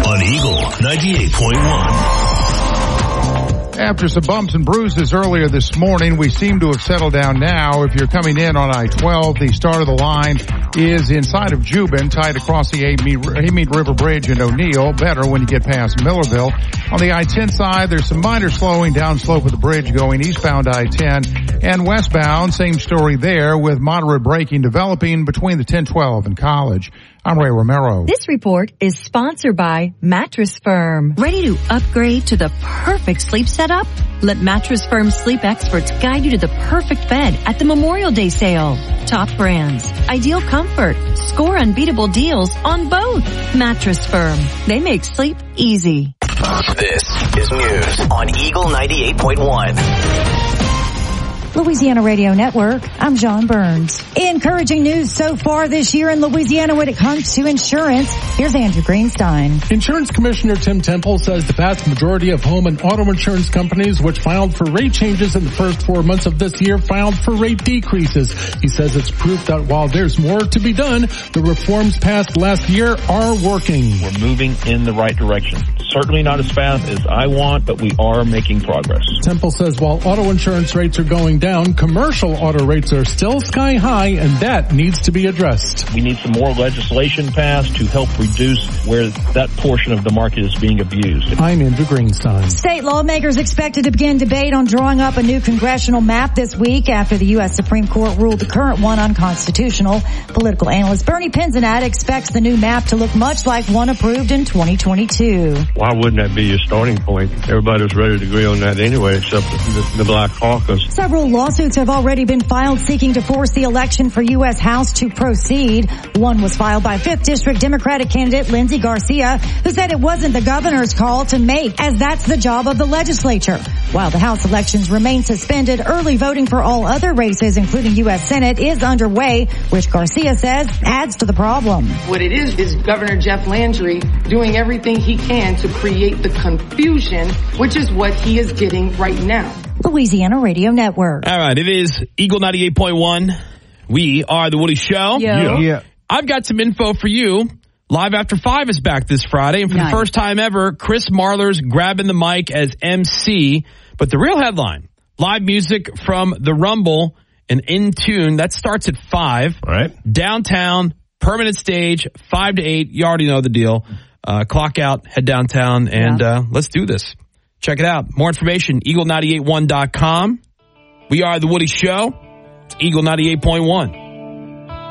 on Eagle 98.1. After some bumps and bruises earlier this morning, we seem to have settled down now. If you're coming in on I-12, the start of the line is inside of Jubin, tied across the Amite River Bridge in O'Neill. Better when you get past Millerville. On the I-10 side, there's some minor slowing down slope of the bridge going eastbound I-10 and westbound. Same story there with moderate braking developing between the 1012 and College. I'm Ray Romero. This report is sponsored by Mattress Firm. Ready to upgrade to the perfect sleep setup? Let Mattress Firm sleep experts guide you to the perfect bed at the Memorial Day sale. Top brands, ideal comfort, score unbeatable deals on both. Mattress Firm. They make sleep easy. This is news on Eagle 98.1. Louisiana Radio Network, I'm John Burns. Encouraging news so far this year in Louisiana when it comes to insurance. Here's Andrew Greenstein. Insurance Commissioner Tim Temple says the vast majority of home and auto insurance companies which filed for rate changes in the first 4 months of this year filed for rate decreases. He says it's proof that while there's more to be done, the reforms passed last year are working. We're moving in the right direction. Certainly not as fast as I want, but we are making progress. Temple says while auto insurance rates are going down, commercial auto rates are still sky high, and that needs to be addressed. We need some more legislation passed to help reduce where that portion of the market is being abused. I'm Andrew Greenstein. State lawmakers expected to begin debate on drawing up a new congressional map this week after the U.S. Supreme Court ruled the current one unconstitutional. Political analyst Bernie Pinzinat expects the new map to look much like one approved in 2022. Why wouldn't that be your starting point? Everybody was ready to agree on that anyway, except the Black Caucus. Several lawsuits have already been filed seeking to force the election for U.S. House to proceed. One was filed by 5th District Democratic candidate Lindsey Garcia, who said it wasn't the governor's call to make, as that's the job of the legislature. While the House elections remain suspended, early voting for all other races, including U.S. Senate, is underway, which Garcia says adds to the problem. What it is Governor Jeff Landry doing everything he can to create the confusion, which is what he is getting right now. Louisiana Radio Network. All right, it is Eagle 98.1. We are The Woody Show. Yeah. I've got some info for you. Live After 5 is back this Friday, and for the first time ever, Chris Marlar's grabbing the mic as MC. But the real headline, live music from The Rumble and In Tune, that starts at 5. All right. Downtown, permanent stage, 5 to 8. You already know the deal. Clock out, head downtown, and let's do this. Check it out. More information, eagle981.com. We are The Woody Show. It's Eagle 98.1.